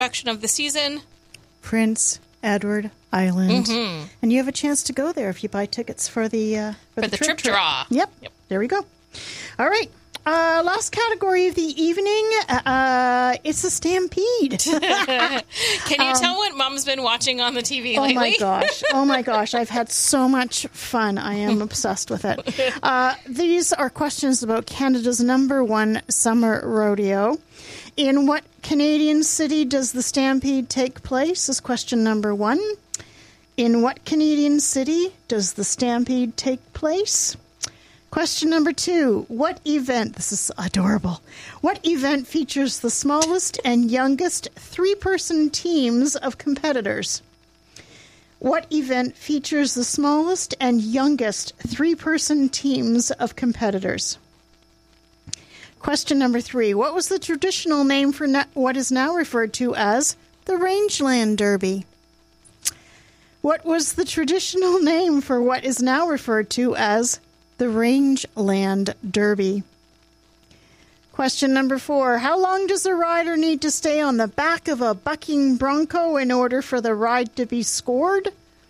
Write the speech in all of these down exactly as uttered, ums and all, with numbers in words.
attraction of the season? Prince Edward Island. Mm-hmm. And you have a chance to go there if you buy tickets for the, uh, for, for the, the trip, trip draw. Yep. yep. There we go. All right. Uh, last category of the evening, uh, it's a stampede. Can you um, tell what Mom's been watching on the T V lately? Oh, my gosh. Oh, my gosh. I've had so much fun. I am obsessed with it. Uh, these are questions about Canada's number one summer rodeo. In what Canadian city does the stampede take place is question number one. In what Canadian city does the stampede take place? Question number two, what event, this is adorable, what event features the smallest and youngest three-person teams of competitors? What event features the smallest and youngest three-person teams of competitors? Question number three, what was the traditional name for na- what is now referred to as the Rangeland Derby? What was the traditional name for what is now referred to as the Rangeland Derby? Question number four. How long does a rider need to stay on the back of a bucking bronco in order for the ride to be scored?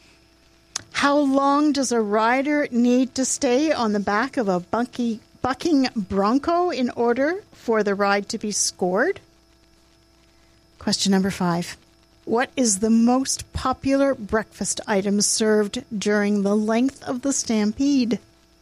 How long does a rider need to stay on the back of a bucky, bucking bronco in order for the ride to be scored? Question number five. What is the most popular breakfast item served during the length of the stampede?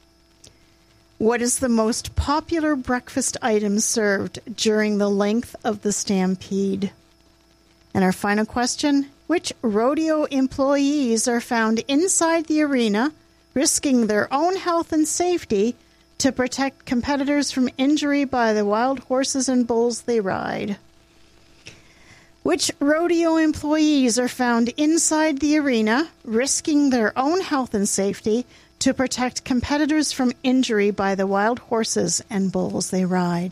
What is the most popular breakfast item served during the length of the stampede? And our final question, which rodeo employees are found inside the arena, risking their own health and safety to protect competitors from injury by the wild horses and bulls they ride? Which rodeo employees are found inside the arena, risking their own health and safety to protect competitors from injury by the wild horses and bulls they ride?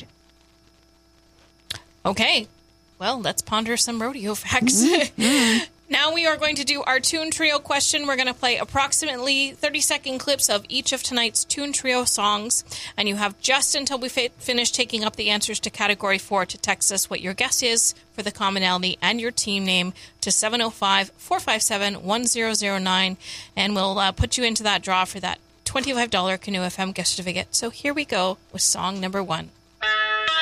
Okay. Well, let's ponder some rodeo facts. Mm-hmm. Now we are going to do our Tune Trio question. We're going to play approximately thirty-second clips of each of tonight's Tune Trio songs. And you have just until we fi- finish taking up the answers to Category four to text us what your guess is for the commonality and your team name to seven oh five, four five seven, one oh oh nine. And we'll uh, put you into that draw for that twenty-five dollars Canoe F M gift certificate. So here we go with song number one.